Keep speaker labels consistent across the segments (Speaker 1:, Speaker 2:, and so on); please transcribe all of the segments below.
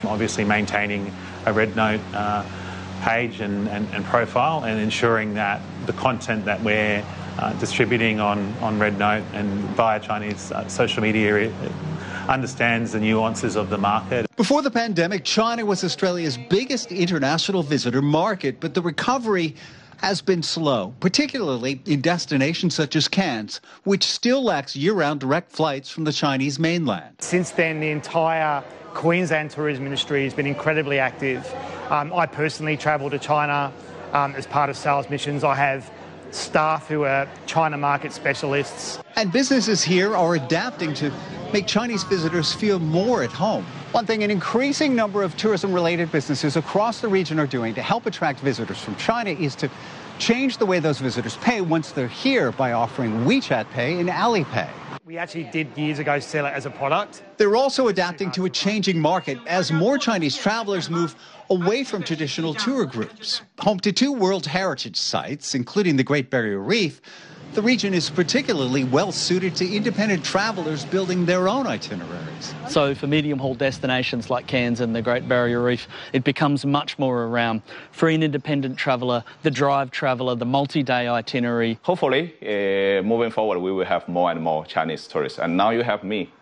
Speaker 1: Obviously maintaining a Red Note page and profile, and ensuring that the content that we're distributing on Red Note and via Chinese social media understands the nuances of the market.
Speaker 2: Before the pandemic, China was Australia's biggest international visitor market, but the recovery has been slow, particularly in destinations such as Cairns, which still lacks year-round direct flights from the Chinese mainland.
Speaker 3: Since then, the entire Queensland tourism industry has been incredibly active. I personally travel to China as part of sales missions. I have staff who are China market specialists.
Speaker 2: And businesses here are adapting to make Chinese visitors feel more at home. One thing an increasing number of tourism-related businesses across the region are doing to help attract visitors from China is to change the way those visitors pay once they're here by offering WeChat Pay and Alipay.
Speaker 3: We actually did years ago sell it as a product.
Speaker 2: They're also adapting to a changing market as more Chinese travelers move away from traditional tour groups. Home to 2 World Heritage sites, including the Great Barrier Reef, the region is particularly well suited to independent travelers building their own itineraries.
Speaker 4: So for medium-haul destinations like Cairns and the Great Barrier Reef, it becomes much more around for an independent traveller, the drive traveller, the multi-day itinerary.
Speaker 5: Hopefully, moving forward, we will have more and more Chinese tourists. And now you have me,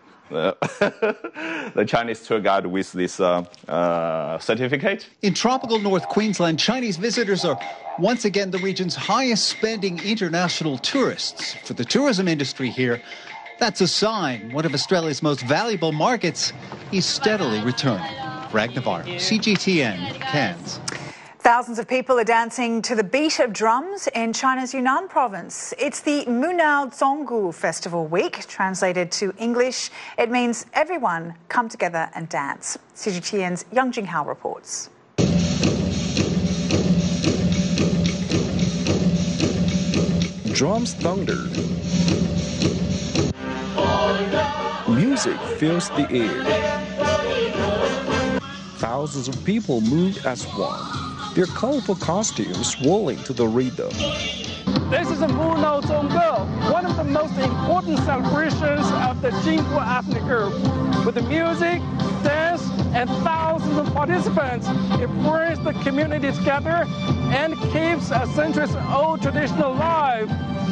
Speaker 5: the Chinese tour guide with this certificate.
Speaker 2: In tropical North Queensland, Chinese visitors are once again the region's highest spending international tourists. For the tourism industry here, that's a sign one of Australia's most valuable markets is steadily returning. Greg Navarro, CGTN, Cairns.
Speaker 6: Thousands of people are dancing to the beat of drums in China's Yunnan province. It's the Munao Zonggu Festival Week. Translated to English, it means everyone come together and dance. CGTN's Yang Jinghao reports.
Speaker 7: Drums thundered. Music fills the air. Thousands of people moved as one, their colorful costumes swirling to the rhythm.
Speaker 8: This is the Munao Zonggu, one of the most important celebrations of the Jingpo ethnic group. With the music, dance, and thousands of participants, it brings the community together and keeps a centuries-old tradition alive.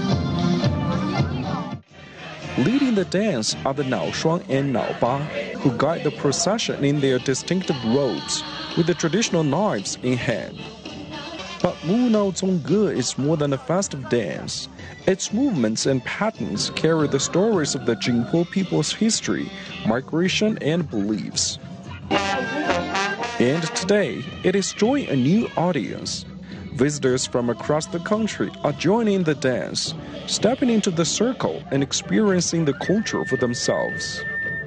Speaker 7: Leading the dance are the Naoshuang and Naoba, who guide the procession in their distinctive robes, with the traditional knives in hand. But Munao Zonggu is more than a festive dance. Its movements and patterns carry the stories of the Jingpo people's history, migration, and beliefs. And today, it is drawing a new audience. Visitors from across the country are joining the dance, stepping into the circle and experiencing the culture for themselves.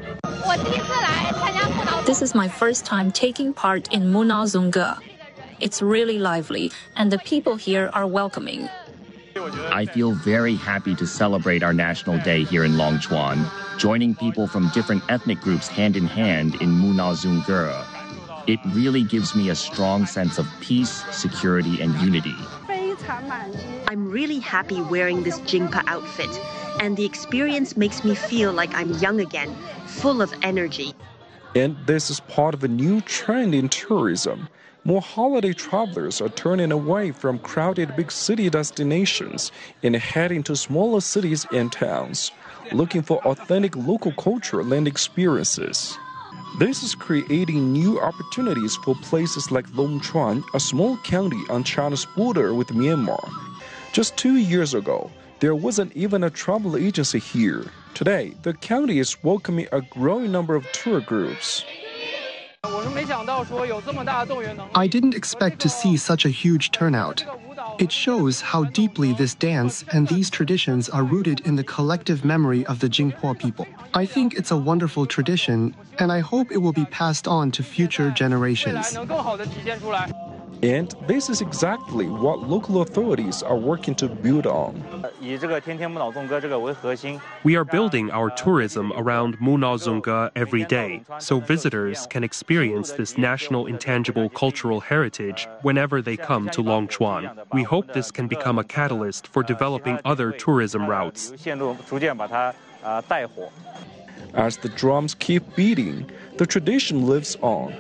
Speaker 9: This is my first time taking part in Munao Zonggu. It's really lively, and the people here are welcoming.
Speaker 10: I feel very happy to celebrate our National Day here in Longchuan, joining people from different ethnic groups hand in hand in Munao Zonggu. It really gives me a strong sense of peace, security, and unity.
Speaker 11: I'm really happy wearing this Jingpa outfit, and the experience makes me feel like I'm young again, full of energy.
Speaker 7: And this is part of a new trend in tourism. More holiday travelers are turning away from crowded big city destinations and heading to smaller cities and towns, looking for authentic local culture and experiences. This is creating new opportunities for places like Longchuan, a small county on China's border with Myanmar. Just 2 years ago, there wasn't even a travel agency here. Today, the county is welcoming a growing number of tour groups.
Speaker 12: I didn't expect to see such a huge turnout. It shows how deeply this dance and these traditions are rooted in the collective memory of the Jingpo people. I think it's a wonderful tradition, and I hope it will be passed on to future generations.
Speaker 7: And this is exactly what local authorities are working to build on.
Speaker 13: We are building our tourism around Munao Zonggu every day, so visitors can experience this national intangible cultural heritage whenever they come to Longchuan. We hope this can become a catalyst for developing other tourism routes.
Speaker 7: As the drums keep beating, the tradition lives on.